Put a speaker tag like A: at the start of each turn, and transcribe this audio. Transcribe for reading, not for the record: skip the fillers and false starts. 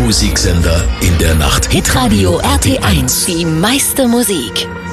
A: Musiksender in der Nacht.
B: Hitradio RT1, die meiste Musik.